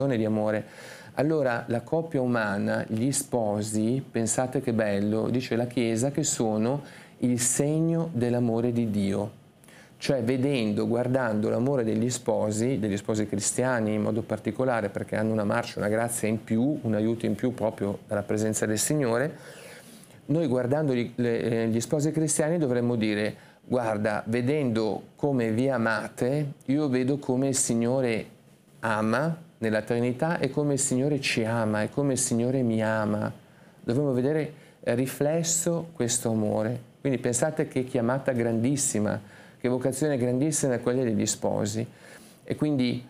di amore. Allora la coppia umana, gli sposi, pensate che bello, dice la Chiesa, che sono il segno dell'amore di Dio. Cioè vedendo, guardando l'amore degli sposi cristiani in modo particolare, perché hanno una marcia, una grazia in più, un aiuto in più proprio dalla presenza del Signore, noi guardando gli sposi cristiani dovremmo dire: guarda, vedendo come vi amate, io vedo come il Signore ama nella Trinità e come il Signore ci ama e come il Signore mi ama. Dovremmo vedere riflesso questo amore. Quindi pensate che chiamata grandissima, che vocazione grandissima è quella degli sposi. E quindi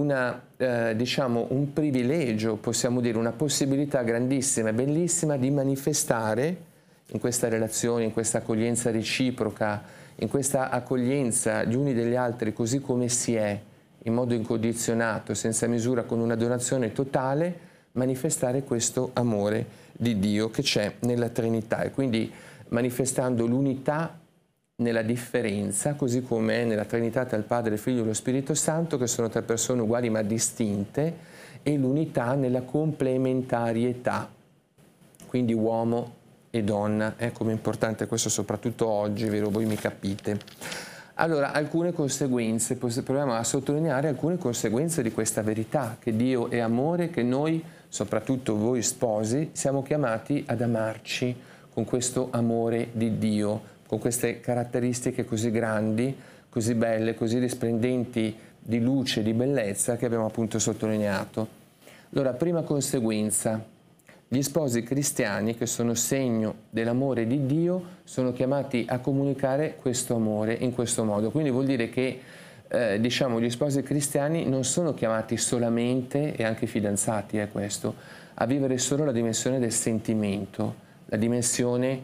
diciamo un privilegio, possiamo dire, una possibilità grandissima e bellissima di manifestare in questa relazione, in questa accoglienza reciproca, in questa accoglienza gli uni degli altri così come si è, in modo incondizionato, senza misura, con una donazione totale, manifestare questo amore di Dio che c'è nella Trinità, e quindi manifestando l'unità nella differenza, così come è nella Trinità tra il Padre, il Figlio e lo Spirito Santo, che sono tre persone uguali ma distinte, e l'unità nella complementarietà, quindi uomo e donna. Come è importante questo soprattutto oggi, vero? Voi mi capite. Allora, alcune conseguenze, proviamo a sottolineare alcune conseguenze di questa verità, che Dio è amore, che noi, soprattutto voi sposi, siamo chiamati ad amarci con questo amore di Dio, con queste caratteristiche così grandi, così belle, così risplendenti di luce, di bellezza che abbiamo appunto sottolineato. Allora, prima conseguenza: gli sposi cristiani, che sono segno dell'amore di Dio, sono chiamati a comunicare questo amore in questo modo. Quindi vuol dire che diciamo, gli sposi cristiani non sono chiamati solamente, e anche i fidanzati è questo, a vivere solo la dimensione del sentimento, la dimensione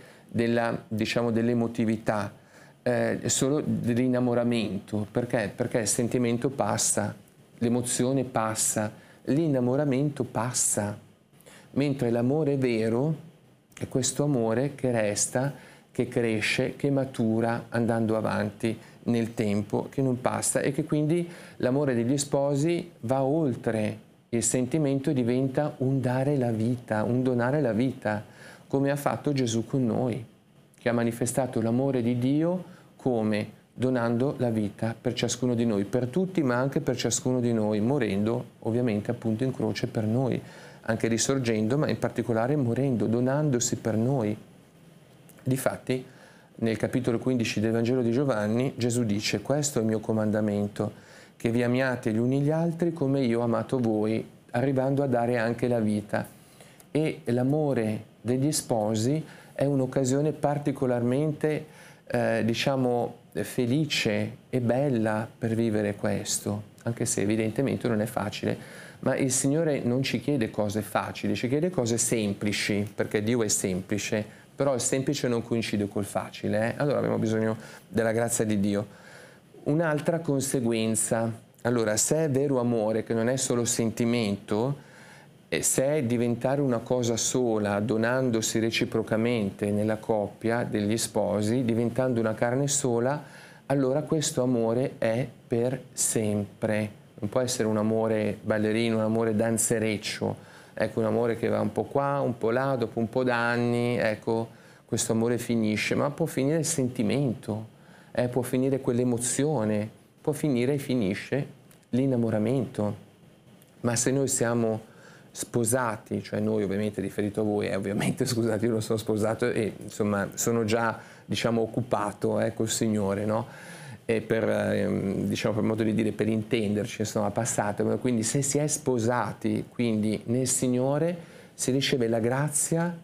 dell'emotività, solo dell'innamoramento. Perché? Perché il sentimento passa, l'emozione passa, l'innamoramento passa. Mentre l'amore vero è questo amore che resta, che cresce, che matura andando avanti nel tempo, che non passa, e che quindi l'amore degli sposi va oltre il sentimento e diventa un dare la vita, un donare la vita, come ha fatto Gesù con noi, che ha manifestato l'amore di Dio come donando la vita per ciascuno di noi, per tutti ma anche per ciascuno di noi, morendo ovviamente appunto in croce per noi, anche risorgendo, ma in particolare morendo, donandosi per noi. Difatti, nel capitolo 15 del Vangelo di Giovanni, Gesù dice: questo è il mio comandamento, che vi amiate gli uni gli altri come io ho amato voi, arrivando a dare anche la vita. E l'amore degli sposi è un'occasione particolarmente, diciamo, felice e bella per vivere questo, anche se evidentemente non è facile. Ma il Signore non ci chiede cose facili, ci chiede cose semplici, perché Dio è semplice, però il semplice non coincide col facile. Allora abbiamo bisogno della grazia di Dio. Un'altra conseguenza: allora, se è vero amore, che non è solo sentimento, se è diventare una cosa sola, donandosi reciprocamente nella coppia degli sposi, diventando una carne sola, allora questo amore è per sempre. Non può essere un amore ballerino, un amore danzereccio, ecco, un amore che va un po' qua, un po' là, dopo un po' d'anni, ecco, questo amore finisce, ma può finire il sentimento, può finire quell'emozione, può finire e finisce l'innamoramento. Ma se noi siamo sposati, cioè noi ovviamente riferito a voi, ovviamente scusate, io non sono sposato e insomma sono già, diciamo, occupato col Signore, no? E diciamo, per modo di dire, per intenderci, insomma, passato. Quindi se si è sposati, quindi nel Signore, si riceve la grazia,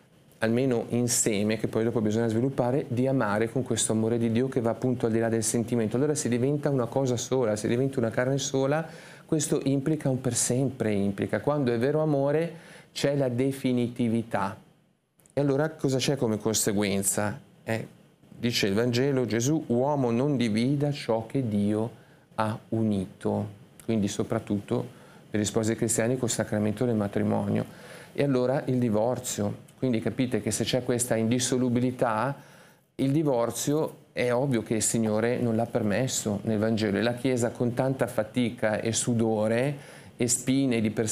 almeno insieme, che poi dopo bisogna sviluppare, di amare con questo amore di Dio che va appunto al di là del sentimento. Allora si diventa una cosa sola, si diventa una carne sola. Questo implica un per sempre, implica, quando è vero amore c'è la definitività. E allora cosa c'è come conseguenza? Dice il Vangelo, Gesù: uomo non divida ciò che Dio ha unito. Quindi soprattutto per gli sposi cristiani col sacramento del matrimonio. E allora il divorzio. Quindi capite che se c'è questa indissolubilità, il divorzio è ovvio che il Signore non l'ha permesso nel Vangelo, e la Chiesa con tanta fatica e sudore e spine di persecuzione